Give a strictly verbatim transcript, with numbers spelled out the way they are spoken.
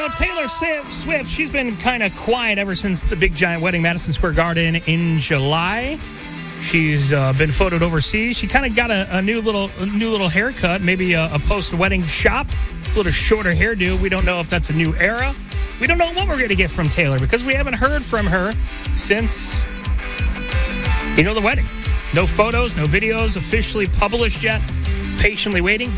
know, Taylor Swift, she's been kind of quiet ever since the big giant wedding, Madison Square Garden, in July. She's uh, been photoed overseas. She kind of got a, a new little a new little haircut, maybe a, a post-wedding chop, a little shorter hairdo. We don't know if that's a new era. We don't know what we're going to get from Taylor because we haven't heard from her since, you know, the wedding. No photos, no videos officially published yet. Patiently waiting.